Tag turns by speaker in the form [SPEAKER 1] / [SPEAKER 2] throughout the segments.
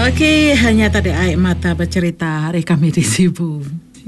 [SPEAKER 1] Okey, hanya tadi air mata bercerita hari kami di Sibu.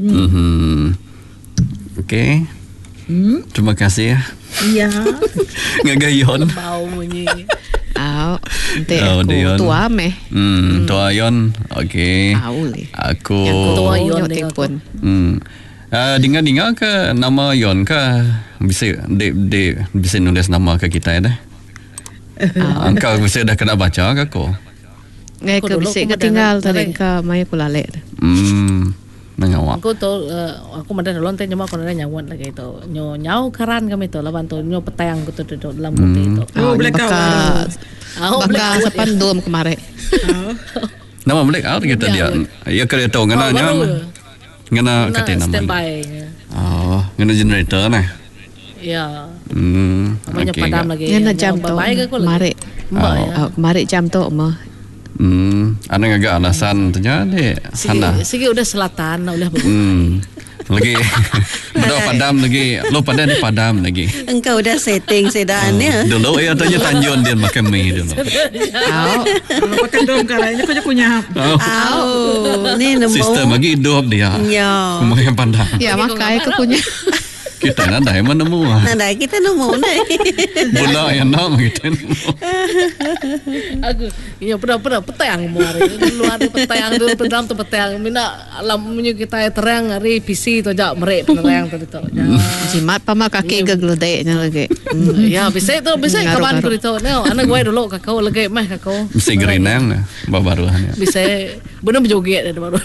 [SPEAKER 2] Okey. Terima kasih ya.
[SPEAKER 1] Iya.
[SPEAKER 2] Ngagayon.
[SPEAKER 1] Bau bunyi.
[SPEAKER 3] Nanti aku tua meh.
[SPEAKER 2] Tua Yon. Okey. Aku
[SPEAKER 3] tua Yon telefon.
[SPEAKER 2] Dengar ke nama Yon ke? Bisa bisa nulis nama ke kita ya dah. Engkau bisa dah kena baca ke aku?
[SPEAKER 3] Ke bisa ketinggal tadi ke mai aku lalek.
[SPEAKER 2] Nangawak.
[SPEAKER 1] Aku tu aku madan lonte nyama aku nanya nyawat lagi itu. Nyau karan kami tu lawan tu nyo petayang aku tu dalam kopi itu.
[SPEAKER 3] Boleh kau. Baka sepandum kemarin.
[SPEAKER 2] Nama boleh out kita dia. Ya kerja tahu ngana kata nama.
[SPEAKER 1] Standby.
[SPEAKER 2] Ngana generator nah.
[SPEAKER 1] Ya.
[SPEAKER 2] Namanya
[SPEAKER 1] padam lagi.
[SPEAKER 3] Ngana jam tu. Kemarin. Kemarin jam tu mah.
[SPEAKER 2] Ana agak alasan tanya deh.
[SPEAKER 1] Sigi udah selatan udah
[SPEAKER 2] lagi udah padam lagi. Lo padam ni padam lagi.
[SPEAKER 4] Engkau udah setting sedannya.
[SPEAKER 2] Dulu ya tanya Tanjung dia makan mie dulu.
[SPEAKER 1] Pakai dom karanya kau punya.
[SPEAKER 4] Ni nombor
[SPEAKER 2] sistem lagi hidup dia.
[SPEAKER 4] Ya.
[SPEAKER 2] Makan padam.
[SPEAKER 3] Ya makai ke punya.
[SPEAKER 2] Kita nak dah mana nemu
[SPEAKER 4] Nada kita nemu nih.
[SPEAKER 2] Bola yang nama kita nemu.
[SPEAKER 1] Aku ya pernah petang hari luar petang tu dalam tu petang mina alam punya kita terang hari PC tu jak merek penerang tu tu.
[SPEAKER 3] Jimat pama kaki geglodeknya lagi.
[SPEAKER 1] Ya bisa kawan tu tu. Nah, anak gue dulu kakau lagi mah kakau.
[SPEAKER 2] Bisa gerinang baru-baruan.
[SPEAKER 1] Bisa benar berjoget ada baru.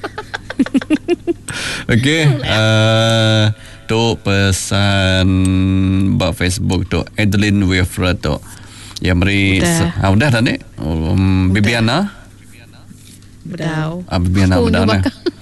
[SPEAKER 2] Okey, tu pesan bak Facebook tu Adeline Wilfred tu. Ya meri udah dah ni. Bibiana.
[SPEAKER 3] Bedau.
[SPEAKER 2] Bibiana udah.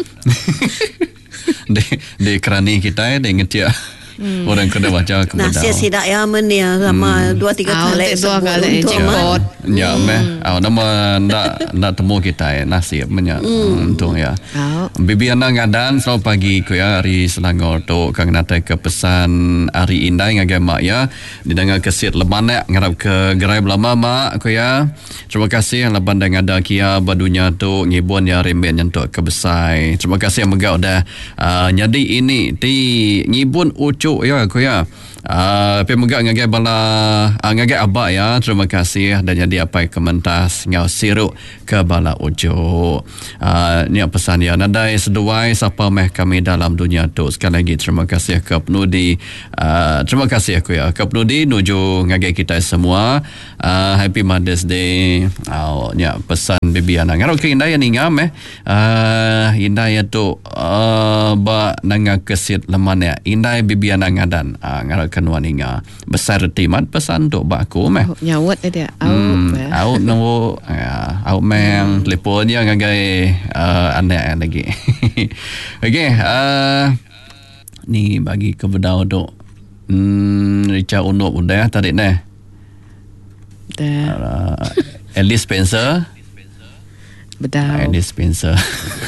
[SPEAKER 2] Di kerani kita dia ingat ya. Orang kena baca ke bedau.
[SPEAKER 4] Nasi sidak ya menia sama 2-3 kali
[SPEAKER 3] jemput.
[SPEAKER 2] Ya meh. Nama nak temu kita nasi menya. Untung ya. Bibiana ngadan selamat pagi ku ya hari Selangor tu kang natai ke pesan hari indai ngagai mak ya. Didengar kesit leban ngarap ke gerai belama mak ku ya. Terima kasih leban dah ngada kia badunya tu ngibun ya remben nyentuk ke besai. Terima kasih yang megau dah nyadi ini di ngibun ucuk ya ku ya. Tapi megak ngagai bala ngagai abak ya. Terima kasih dan jadi apa kementas ngau siruk ke bala ucuk. Ni pesan ya nadai seduai siapa meh kami dalam dunia tu. Sekali lagi terima kasih ke penudi. Terima kasih aku ya ke penudi nuju ngagai kita semua. Happy Mother's Day. Ni pesan Bibiana ngarau ke indai yang ingam indai tu ba nanga kesit leman ya indai Bibiana ngadan ngarau kenuan inga besar timat pesan tu ba aku meh
[SPEAKER 3] nyawat dia
[SPEAKER 2] au no au meng telefonnya ngagai anak lagi. Okey, ni bagi ke bedau tu. Richard Unup udah tadi ni. Alice Spencer.
[SPEAKER 3] Bedau.
[SPEAKER 2] Alice Spencer.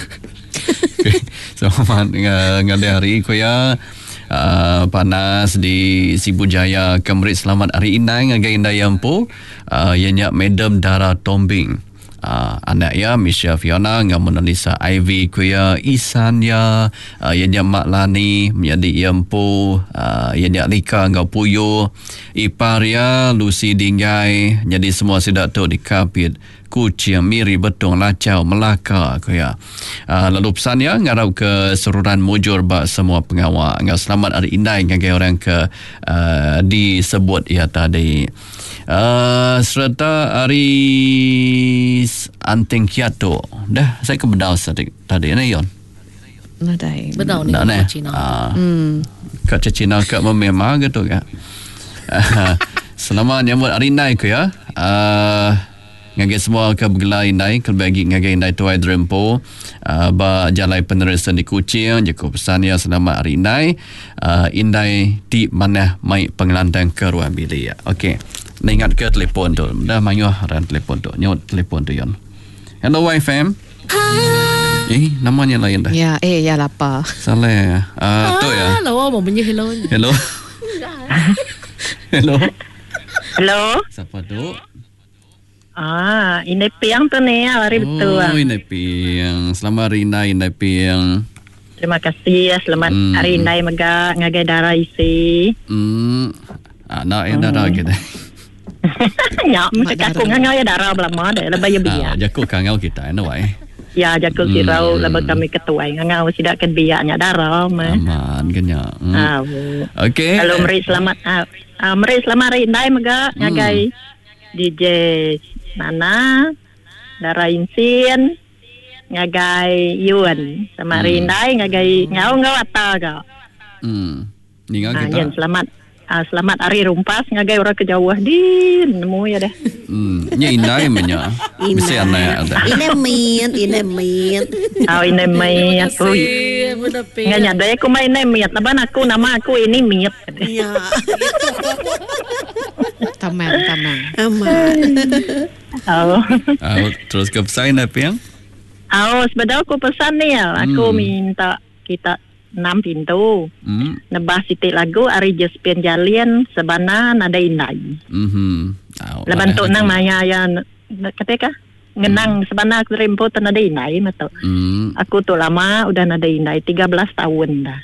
[SPEAKER 2] Selamat ngali hari ko ya. Panas di Sibu Jaya Kemrit selamat hari inai ngagai indai yampu ianya Madam Dara Tombing anak ya Misha Fiona ngam Mona Lisa Ivy kuya Isan ya ianya Mak Lani menjadi yampu ianya Lika ngau Puyo ipar ya Lucy Dinggai jadi semua sidak tu dikapit Kucing Miri Betong Lacau Melaka kuya. Lalu pesan ya ngarau ke seruran mujur bak semua pengawal ngau selamat hari indai ngagai orang ke disebut ya tadi. Serta hari Anting Kiato. Dah saya ke bedau tadi ni Yon.
[SPEAKER 3] Nadai.
[SPEAKER 1] Bedau ni kat Cina.
[SPEAKER 2] Kat Cina kat memang gitu kan. Selamat nyambut hari indai ku ya. Ngagai semua ke bergelar indai kelbagi ngagai indai tuai drempo ba jalai penerusan di Kuching je pesan ya selamat hari indai indai di mana mai pengelantang ke ruang bilik ya. Okey. Nak ingat ke telefon tu. Dah mayuh ran telefon tu. Nyawat telefon tu Yon. Hello YFM. Namanya lain dah.
[SPEAKER 3] Ya, ya lapar.
[SPEAKER 2] Salah. Tu ya.
[SPEAKER 1] Hello, mau bunyi hello.
[SPEAKER 2] Hello. Hello.
[SPEAKER 5] Hello.
[SPEAKER 2] Siapa tu?
[SPEAKER 5] Inai piang tu ni hari betul.
[SPEAKER 2] Inai piang. Selamat hari Inai piang.
[SPEAKER 5] Terima kasih selamat hari Inai maga ngagai darah isi.
[SPEAKER 2] Nak yang darah kita.
[SPEAKER 5] Ya, mesti aku ngagai darah belama dah lebih biar.
[SPEAKER 2] Jaku kangau kita anyway.
[SPEAKER 5] Ya, jaku sirau lebih kami ketua ngau sidak kan biarnya darah mah.
[SPEAKER 2] Aman kenya. Okey.
[SPEAKER 5] Kalau meri selamat meri selamat hari Inai maga ngagai DJ Nana darah insin ngagai Yuan sama Rindai ngagai ngau ata ka.
[SPEAKER 2] Ninga kita.
[SPEAKER 5] Selamat hari rumpas ngagai orang kejauh di nemu ya deh.
[SPEAKER 2] Nya Indai menya. Mesti ana ada.
[SPEAKER 4] Ini miet.
[SPEAKER 5] Ini miet. Nganya daya aku main miet. Naban aku nama aku ini miet.
[SPEAKER 4] Ya.
[SPEAKER 3] Tamang.
[SPEAKER 4] Aman.
[SPEAKER 2] Terus ke pesan apa yang?
[SPEAKER 5] Sebenarnya aku pesan ni ya. Aku minta kita 6 pintu. Nebah sitik lagu Ari Jespian Jalian sebana nada Indai. Leban tu nang maya yang ketika ngenang sebana aku rempo nada Indai mato. Aku tu lama udah nada Indai 13 tahun dah.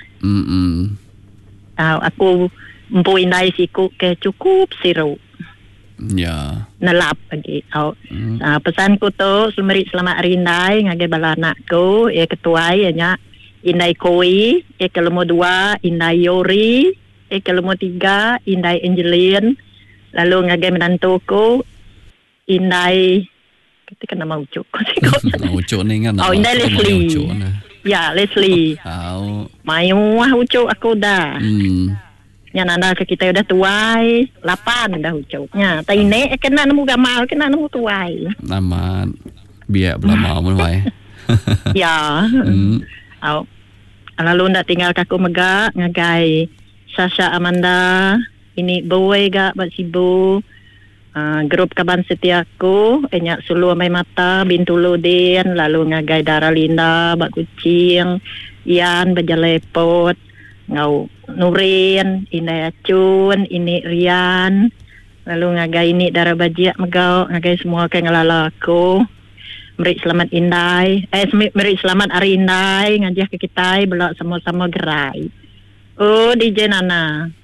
[SPEAKER 5] Aku empu Indai siku ke cukup siru.
[SPEAKER 2] Ya.
[SPEAKER 5] Nelap lagi. Pesanku tu selamat hari Indai ngagai bala anakku ketuai nya Indai Koi, nombor 2 Indai Yori, nombor 3 Indai Angelin, lalu ngagai menantuku Indai ketika nama Ucuk.
[SPEAKER 2] Ucuk ni kan.
[SPEAKER 5] Indai Leslie. Ya, Leslie. Mayu Ucuk aku dah. Yang nanda ke kita udah tuai 8 dah Ucuknya. Tai nek kena nemu gamal, kena nemu tuai.
[SPEAKER 2] Nama biar belama mun wae.
[SPEAKER 5] Ya. Lalu ndak tinggal kaku megak ngagai Sasha Amanda ini boy gak bak sibu grup kaban setiaku enyak sulu amai mata Bintulu Din lalu ngagai Dara Linda bak kucing Ian bajalepot ngau Nurin Inai Acun ini Rian lalu ngagai ini Dara Bajiak megau ngagai semua ke ngelala aku. Meri selamat Indai. Meri selamat hari Indai ngajak ke kita belak sama-sama gerai. DJ Nana.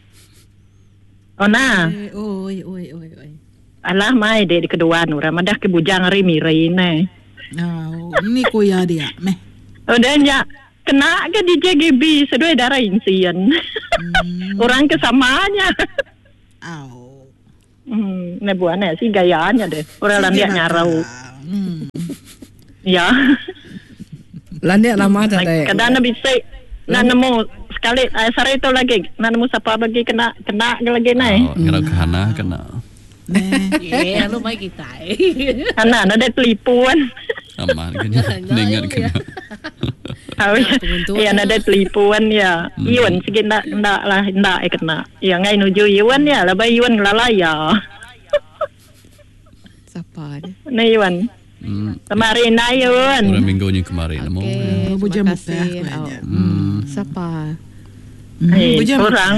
[SPEAKER 5] Ona.
[SPEAKER 6] Oi.
[SPEAKER 5] Alah mai di kedua nu ramadah ke bujang hari miri ne.
[SPEAKER 6] Ni kuya dia meh.
[SPEAKER 5] Udah nya kena ke DJ GB sedoi darah insian. Orang kesamanya. Nebuannya sih gayaannya deh. Orang landia nyarau. Ya.
[SPEAKER 1] Landia lama dah deh.
[SPEAKER 5] Kadang bisa nak nemu sekali sare itu lagi nak nemu siapa bagi kena lagi naik.
[SPEAKER 2] Kena kena kena.
[SPEAKER 1] Lu mai kita.
[SPEAKER 5] Anak ada telipuan.
[SPEAKER 2] Aman kena. Dengar kena.
[SPEAKER 5] Ya ada telipuan ya. Iwan sikit ndak kena. Ya ngai nuju Iwan ya, lebih Iwan ngelala ya.
[SPEAKER 3] Siapa dia?
[SPEAKER 5] Iwan. Kemarin Iwan.
[SPEAKER 2] Orang minggunya kemarin.
[SPEAKER 3] Terima kasih. Siapa?
[SPEAKER 5] Orang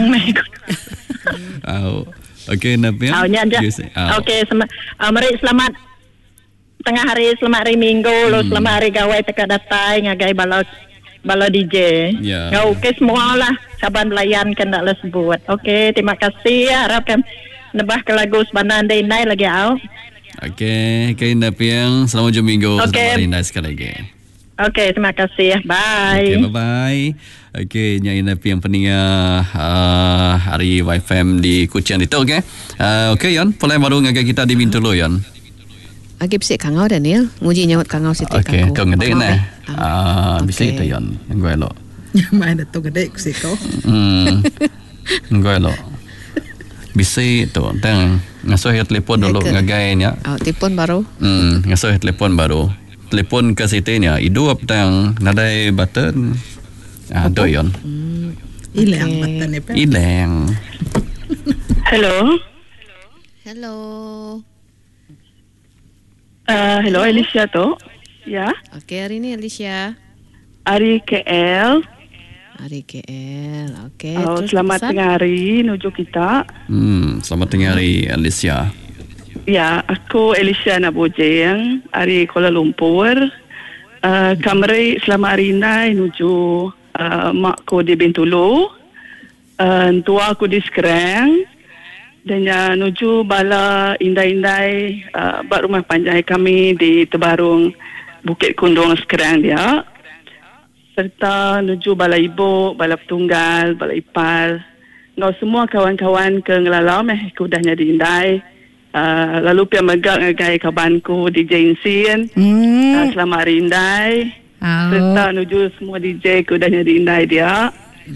[SPEAKER 2] Okey, Nabi.
[SPEAKER 5] Okey, mari selamat tengah hari, selamat hari Minggu, selamat hari gawai teka datai ngagai bala DJ. Okey semua lah saban layan kena lah sebut. Okey, terima kasih. Harapkan nebah ke lagu sebanan day night lagi
[SPEAKER 2] Okey, Nabi yang selamat jam Minggu. Selamat hari night sekali lagi.
[SPEAKER 5] Okey, terima kasih. Bye.
[SPEAKER 2] Okey, bye-bye. Okey, Nyai Napi yang peninggal hari YFM di Kuching itu, okey. Okey, Yon, pulai baru ngagai kita di Bintulu, Yon.
[SPEAKER 3] Agak bisik kangau Daniel, nguji nyawat kangau sitik
[SPEAKER 2] kangau. Okey, kau ngedek nah. Bisik itu, Yon. Gue elok.
[SPEAKER 6] Main tu ngedek ku siko.
[SPEAKER 2] Gue elok. Bisik tu, tang ngasuh telefon dulu ngagainya.
[SPEAKER 3] Telefon baru.
[SPEAKER 2] Ngasuh telefon baru. Telefon ke situ-nya hidup tang nadai button. Ada Yon.
[SPEAKER 6] Hilang button ni.
[SPEAKER 2] Hilang.
[SPEAKER 5] Hello. Hello Alicia tu. Ya.
[SPEAKER 3] Okey, hari ni Alicia.
[SPEAKER 5] Hari KL.
[SPEAKER 3] Okey.
[SPEAKER 5] Selamat tengah hari nuju kita.
[SPEAKER 2] Selamat tengah hari Alicia.
[SPEAKER 7] Ya, aku Alicia Nabojeng dari Kuala Lumpur. Kamari selama hari ini nuju mak ko di Bintulu. Tua aku di Sekerang. Dan nuju bala indai-indai buat rumah panjang kami di Tebarung Bukit Kundung Sekerang dia. Serta nuju bala ibu, bala petunggal, bala ipar. Ngau semua kawan-kawan ke ngelalau aku dah jadi indai. Lalu pia megak ngagai kabanku DJ Insin. Selamat hari indai. Serta nuju semua DJ ku dah jadi indai dia.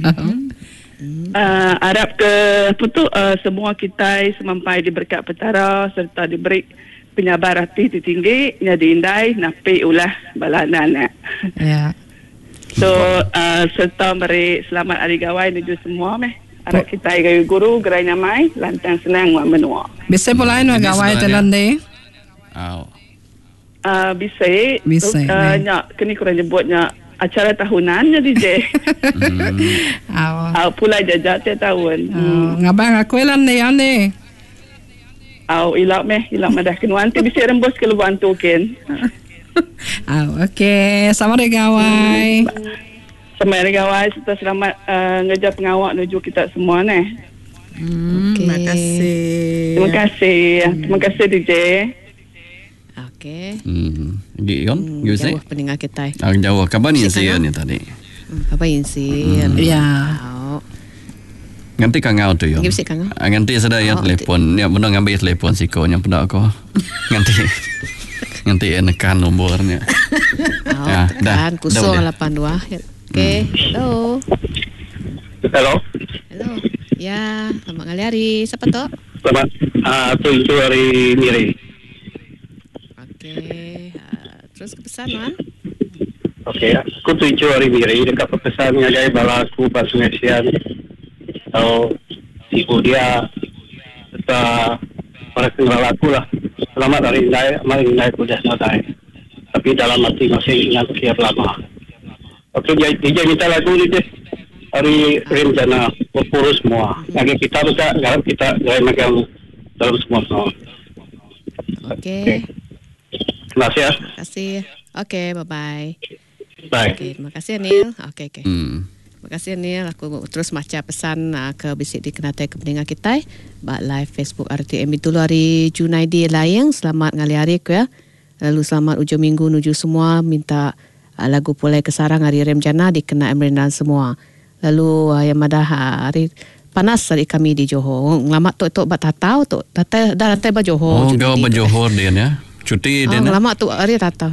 [SPEAKER 7] Harap ke semua kita semampai diberkat petara serta diberi penyabar hati tinggi jadi indai napi ulah balanan.
[SPEAKER 8] Ya.
[SPEAKER 7] So serta beri selamat hari gawai nuju semua harap kita gaya guru gerai namai lantang senang wa menua.
[SPEAKER 8] Bisa pula ino gawai telan deh.
[SPEAKER 7] Bisa. Nyak kini kurang nyebutnya acara tahunan jadi DJ. Pula jajat tiap tahun.
[SPEAKER 8] Ngabang aku elan deh ane.
[SPEAKER 7] Ilak madah kena nanti bisa rembus ke luar token.
[SPEAKER 8] Okey, sama deh gawai.
[SPEAKER 7] Sama hari gawai serta selamat ngejap pengawak menuju kita semua ni.
[SPEAKER 6] Terima kasih.
[SPEAKER 7] Terima kasih DJ.
[SPEAKER 3] Okey. Jauh pendengar kita.
[SPEAKER 2] Jauh. Kapan Insian ni tadi?
[SPEAKER 3] Kapan Insian?
[SPEAKER 8] Ya.
[SPEAKER 2] Nganti kangau tu yo. Nganti sada ya telefon. Ya benar ngambil telefon siko yang pernah aku. Nganti nekan nombornya.
[SPEAKER 3] Tekan 082. Okey. Hello. Ya, selamat hari. Siapa tu?
[SPEAKER 9] Selamat. Tujuh hari Miri.
[SPEAKER 3] Okey. Terus ke pesan, Wan?
[SPEAKER 9] Okey, aku tujuh hari Miri dekat pesan ngagai bala aku pas Sungai Sian. Atau ibu dia serta para kenal aku lah. Selamat hari Indai aku dah selesai. Tapi dalam hati masih ingat kian lama. Okey, dia minta lagu ni deh. Hari rencana berpurus semua. Lagi kita buka, garap kita gaya makan dalam semua.
[SPEAKER 3] Okey.
[SPEAKER 9] Terima kasih.
[SPEAKER 3] Terima kasih. Okey, bye-bye.
[SPEAKER 9] Bye.
[SPEAKER 3] Okay, terima kasih Anil. Okey. Terima kasih Anil. Aku terus baca pesan ke bisik di kenatai ke pendengar kita. Bak live Facebook RTM itu hari Junaidi Layang. Selamat ngali hari ku ya. Lalu selamat ujung minggu nuju semua. Minta lagu Pulai Kesarang hari Remjana dikena Emrendan semua. Lalu yang madah hari panas hari kami di Johor. Ngelamat tu bat tatau tu. Dah lantai ba Johor.
[SPEAKER 2] Kau ba Johor dia ya. Cuti dia.
[SPEAKER 3] Ngelamat tu hari tatau.